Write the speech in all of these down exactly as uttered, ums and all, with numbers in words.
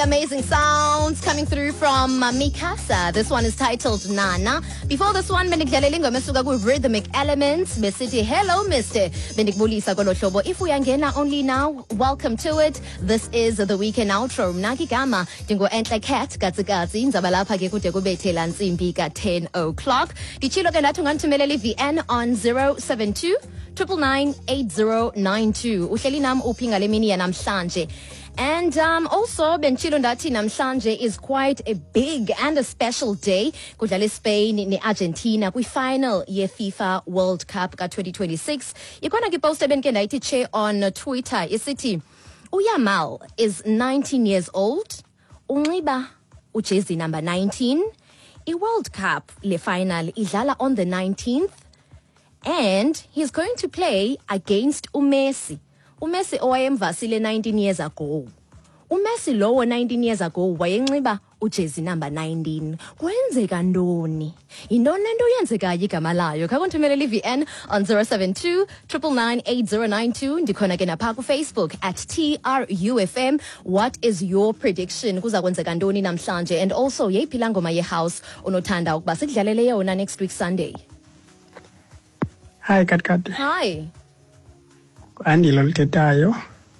amazing sounds coming through from uh, Mikasa. This one is titled Nana. Before this one, bendikudlalela ingoma esuka ku Rhythmic Elements. Besithi hello mister. Bendikubulisa kolo hlobo. If uyangena only now, welcome to it. This is the weekend outro. Mnaki gama dingo Enhle Cat gatsigatsi ndzaba lapha ke kude kubethela nsimbi ka ten o'clock. Dichilo ke nathi unganthumelela V N on zero seven two nine nine eight zero nine two. Uhleli nam uphi ngale mini yanamhlanje. And um, also, Benchilo Ndati namhlanje is quite a big and a special day. Kudlala Spain ni Argentina kwi final ye FIFA World Cup ka twenty twenty-six. Ikona ki post benke ndayithi che on Twitter isithi uYamal is nineteen years old. Unxiba ujezi number nineteen. I World Cup le final idlala on the nineteenth and he's going to play against uMessi. uMessi owayemvasile nineteen years ago. uMessi lowo nineteen years ago wayenxiba ujezi number nineteen. Kwenzeka ndoni? Indoni lento yenzekayo igama layo? Kakuntumelela V N on zero seven two nine nine eight zero nine two. Ndikhona ke napha ku Facebook at T R U F M. What is your prediction? Kuza kwenzeka ndoni namhlanje? And also yeyiphi la ngoma ye house onothanda ukuba sikudlalele yona next week Sunday? Hi Katkat. Hi. Andilo litetayo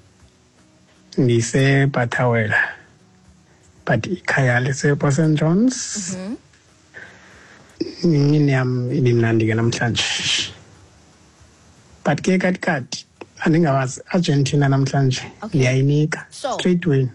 ngise Bathawela but ikhaya lese Saint John's. Mhm. Ngini yam ibimnandi ke namhlanje. But ke Katkat andingawazi Argentina namhlanje liyayinika straight win.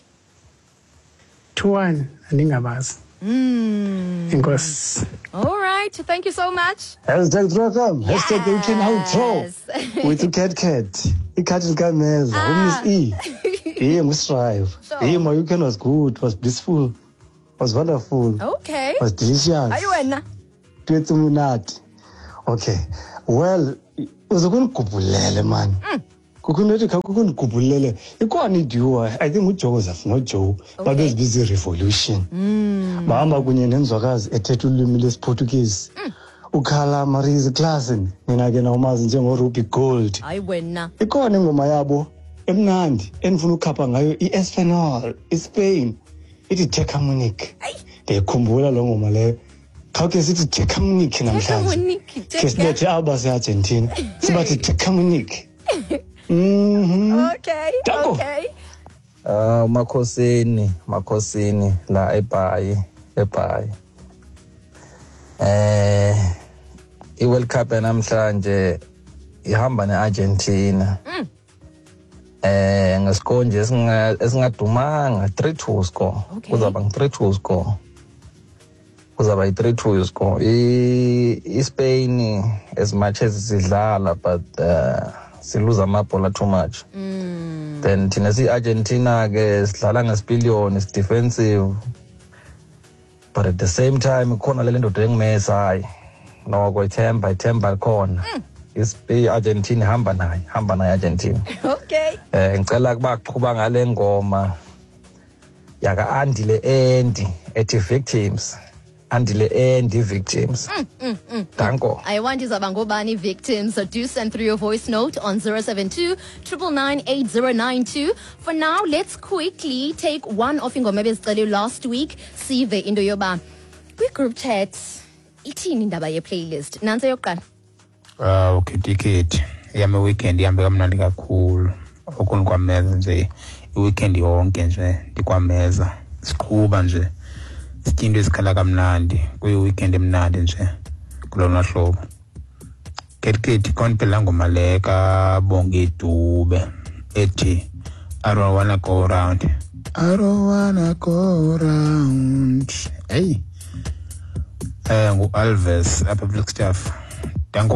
two one andingawazi. Mm. Inkosi. All right, thank you so much. Hashtag Drakam, Yes. hashtag eighteen outro. With the cat cat. Ikat Gameza, Ah. Miss E. Hey, Miss Strive. Sure. Hey, my weekend was good, was blissful, was wonderful, Okay. was delicious. Are you in? Tweetumunati. Okay. Well, uzokungubulele man. Kukunethi kakukungubulele. Ikwani duo. I think uJoseph no Joe, but it's busy revolution. Mm. Bahamba kunye nenzwakazi ethetha ulimi lesiPortuguese. Ukhala Marise Klassen, mina ke nawumazi njengoRuby Gold. Hayi wena. Ikhona ingoma yabo emnandi enifuna ukukhapha ngayo iEspanol, iSpain. Ithi Teka Munich. Ndiyakhumbula lo ngoma leyo. Khawuke sithi Teka Munich namhlanje. Ke silethe aba seArgentina. Sibathi Teka Munich. Mhm. Okay. Tako. Okay. Ah uh, makhosini, makhosini la eBhayi, eBhayi. Eh iWorld Cup namhlanje ihamba neArgentina. Mm. Eh ngescore nje esinga esingadumanga three two score. Okay. Kuzaba three two score. Kuzaba three two score. I iSpain as much as sidlala but uh, siluza amabhola too much. Mm. Then thina si Argentina ke sidlala ngesipillion is defensive. But at the same time khona le nto engimesa no kwethemba ithemba khona. Is Argentina hamba nayo, hamba nayo Argentina. Okay. Eh ngicela kuba qhuba ngale ngoma yaka Andile Endi ethi victims. Andile Endi victims. Mm, mm, mm. Danko. I want you Zabangobani victims. So do send through your voice note on zero seven two nine nine eight zero nine two. For now, let's quickly take one of ingoma bezicele last week. Sive into yoba. We group chat. Ithini indaba ye playlist. Nanse yokuqala. Ah okay ticket. Yami weekend yambe kamnandi kakhulu. Okuni kwameza nje iweekend yonke nje ndikwameza. Siqhuba nje. Sithinto esikhala kamnandi kuyi weekend emnandi nje kulona hlobo. Ketketi konphela ngoma leka bonke Dube ethi I don't wanna go around. I don't wanna go around. Hey. Eh ngu Alves apha Black Staff.